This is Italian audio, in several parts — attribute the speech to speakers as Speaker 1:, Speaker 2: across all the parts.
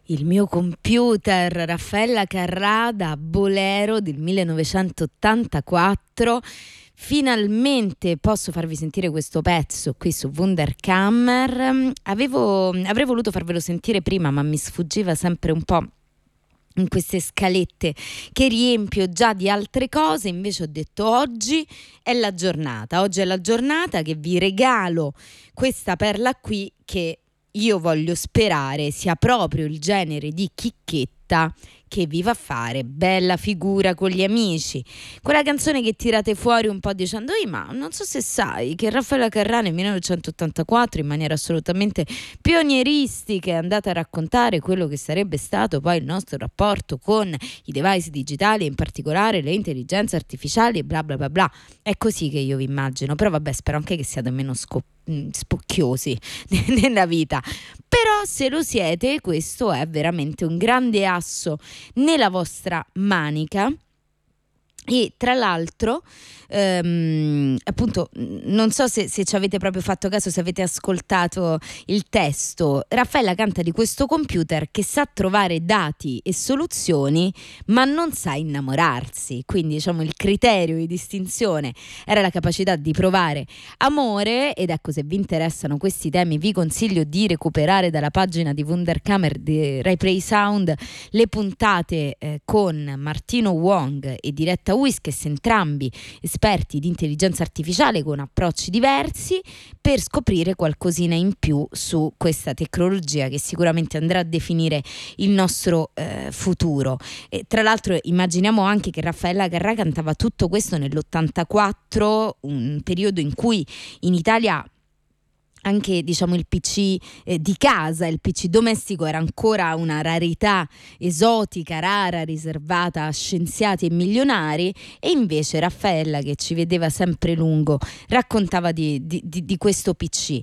Speaker 1: Il mio computer, Raffaella Carrà da Bolero del 1984. Finalmente posso farvi sentire questo pezzo qui su Wunderkammer. Avrei voluto farvelo sentire prima, ma mi sfuggiva sempre un po' in queste scalette che riempio già di altre cose. Invece ho detto oggi è la giornata che vi regalo questa perla qui, che io voglio sperare sia proprio il genere di chicchetta che vi fa fare bella figura con gli amici. Quella canzone che tirate fuori un po' dicendo: ma non so se sai che Raffaella Carrà nel 1984 in maniera assolutamente pionieristica è andata a raccontare quello che sarebbe stato poi il nostro rapporto con i device digitali e in particolare le intelligenze artificiali e bla bla bla bla. È così che io vi immagino, però vabbè, spero anche che siate meno spocchiosi nella vita. Però se lo siete, questo è veramente un grande asso nella vostra manica. E tra l'altro appunto non so se ci avete proprio fatto caso, se avete ascoltato il testo. Raffaella canta di questo computer che sa trovare dati e soluzioni ma non sa innamorarsi, quindi diciamo il criterio di distinzione era la capacità di provare amore. Ed ecco, se vi interessano questi temi vi consiglio di recuperare dalla pagina di Wunderkammer di Replay Sound le puntate con Martino Wong e Diretta Whiskers, entrambi esperti di intelligenza artificiale con approcci diversi, per scoprire qualcosina in più su questa tecnologia che sicuramente andrà a definire il nostro futuro. E tra l'altro immaginiamo anche che Raffaella Carrà cantava tutto questo nell'84, un periodo in cui in Italia anche diciamo il PC di casa, il PC domestico era ancora una rarità esotica, rara, riservata a scienziati e milionari, e invece Raffaella, che ci vedeva sempre lungo, raccontava di questo PC.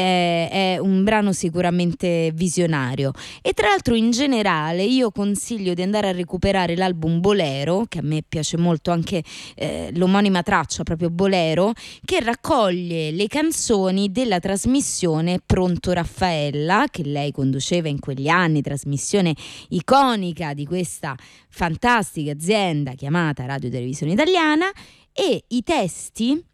Speaker 1: È un brano sicuramente visionario. E tra l'altro in generale io consiglio di andare a recuperare l'album Bolero, che a me piace molto, anche l'omonima traccia proprio Bolero, che raccoglie le canzoni della trasmissione Pronto Raffaella, che lei conduceva in quegli anni, trasmissione iconica di questa fantastica azienda chiamata Radio Televisione Italiana. E i testi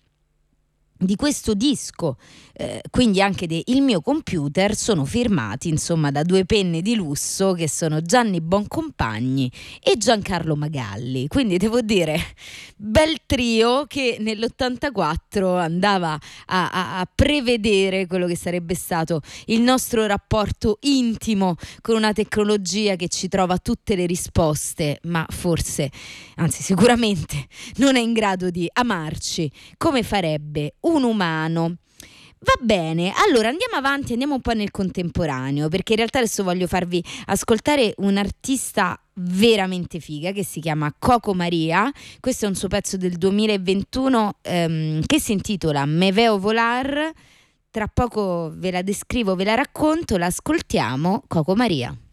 Speaker 1: di questo disco, quindi anche Il mio computer, sono firmati insomma da due penne di lusso che sono Gianni Boncompagni e Giancarlo Magalli. Quindi devo dire, bel trio che nell'84 andava a prevedere quello che sarebbe stato il nostro rapporto intimo con una tecnologia che ci trova tutte le risposte, ma forse, anzi sicuramente, non è in grado di amarci come farebbe un umano. Va bene, allora andiamo avanti, andiamo un po' nel contemporaneo, perché in realtà adesso voglio farvi ascoltare un'artista veramente figa che si chiama Coco Maria. Questo è un suo pezzo del 2021 che si intitola Me veo volar. Tra poco ve la descrivo, ve la racconto, la ascoltiamo. Coco Maria.